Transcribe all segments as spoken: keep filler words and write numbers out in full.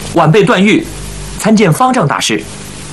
晚辈段誉参见方丈大师。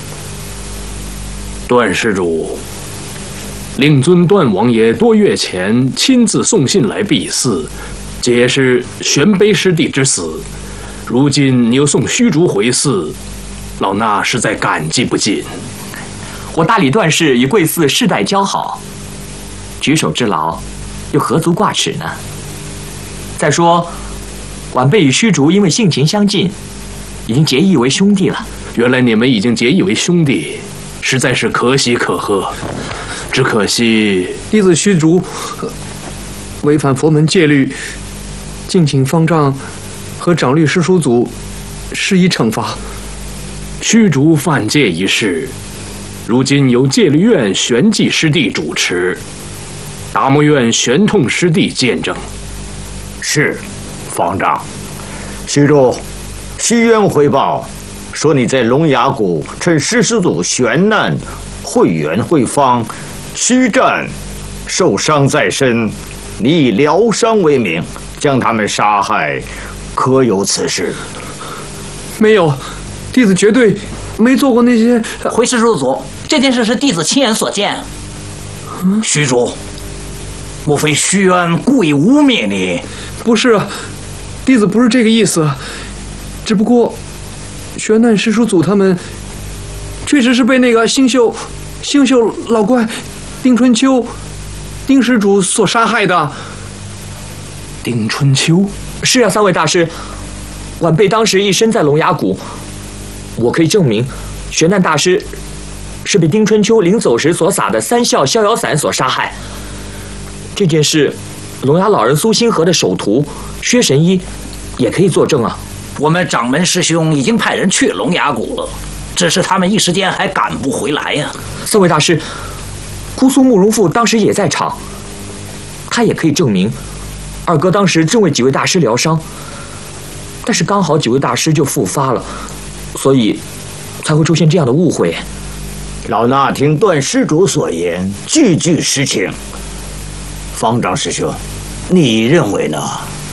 段施主，令尊段王爷多月前亲自送信来避寺，解释玄卑师弟之死。如今你又送虚竹回寺，老衲实在感激不尽。 我大理段氏与贵寺世代交好，举手之劳，又何足挂齿呢？再说，晚辈与虚竹因为性情相近，已经结义为兄弟了。 原来你们已经结义为兄弟，实在是可喜可贺。只可惜弟子虚竹违反佛门戒律，敬请方丈和掌律师叔祖施以惩罚。 虚竹犯戒一事，如今由戒律院玄寂师弟主持，达摩院玄痛师弟见证。 是，方丈。虚竹，西渊回报说你在龙牙谷趁师师祖玄难会元会方虚战受伤在身，你以疗伤为名将他们杀害，可有此事？ 没有，弟子绝对没做过那些。 回师叔祖，这件事是弟子亲眼所见。 嗯、 虚竹，莫非虚渊故意污蔑你？ 不是啊，弟子不是这个意思，只不过玄难师叔祖他们确实是被那个星宿星宿老怪丁春秋丁施主所杀害的。 丁春秋？ 是啊，三位大师，晚辈当时一身在龙牙谷，我可以证明，玄难大师是被丁春秋临走时所撒的三笑逍遥散所杀害。这件事，龙牙老人苏星河的首徒薛神医也可以作证啊。 我们掌门师兄已经派人去龙牙谷了，只是他们一时间还赶不回来呀。 四位大师，姑苏慕容复当时也在场，他也可以证明，二哥当时正为几位大师疗伤，但是刚好几位大师就复发了，所以才会出现这样的误会。 老衲听段施主所言，句句实情。方丈师兄，你认为呢？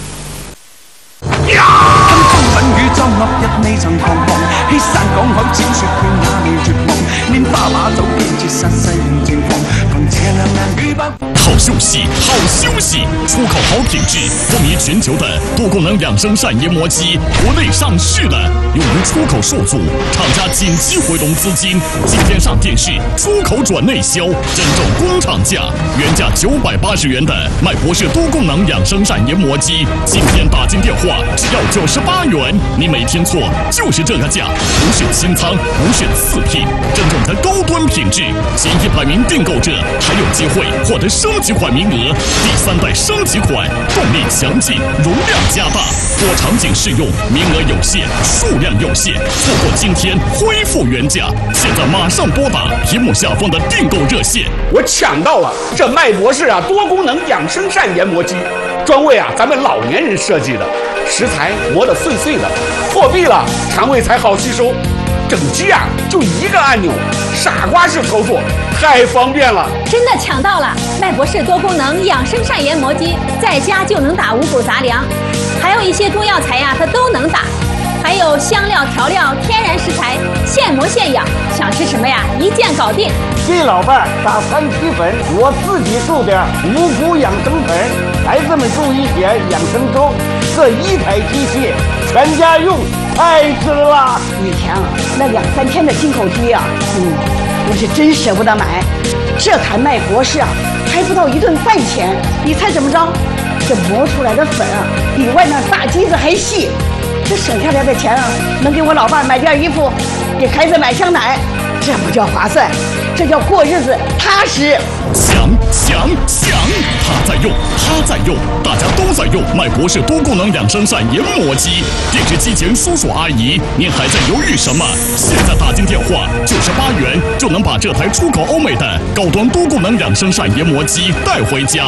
宇宙落日未曾彷徨，欺山趕海淺雪勸那年絕望，拈花把酒偏折煞世人情況，憑這兩眼與百。 好休息，好休息！出口好品质，风靡全球的多功能养生膳研磨机国内上市了，用于出口受阻，厂家紧急回笼资金，今天上电视，出口转内销，真正工厂价，原价九百八十元的麦博士多功能养生膳研磨机，今天打进电话只要九十八元，你没听错，就是这个价，不选新仓，不选次品，真正的高端品质，前一百名订购者还有机会获得升级款名额，第三代升级款，动力强劲，容量加大，多场景适用，名额有限，数量有限，错过今天恢复原价，现在马上拨打屏幕下方的订购热线。 我抢到了这麦博士啊多功能养生膳研磨机，专为啊咱们老年人设计的，食材磨得碎碎的，破壁了肠胃才好吸收。整机啊就一个按钮，傻瓜式操作，太方便了。 真的抢到了麦博士多功能养生膳研磨机，在家就能打五谷杂粮，还有一些中药材呀、啊，它都能打。还有香料、调料、天然食材，现磨现养，想吃什么呀，一键搞定。 给老伴打三七粉，我自己注点五谷养生粉，孩子们注一点养生粥。这一台机器，全家用，太值了。 以前啊，那两三天的进口机啊，嗯，我是真舍不得买。这台麦博士啊，还不到一顿饭钱。你猜怎么着？这磨出来的粉啊，比外面大机子还细。这省下来的钱啊，能给我老伴买件衣服，给孩子买箱奶，这不叫划算，这叫过日子踏实。 强强强！他在用，他在用，大家都在用麦博士多功能养生膳研磨机。电视机前叔叔阿姨，您还在犹豫什么？现在打进电话，九十八元就能把这台出口欧美的高端多功能养生膳研磨机带回家。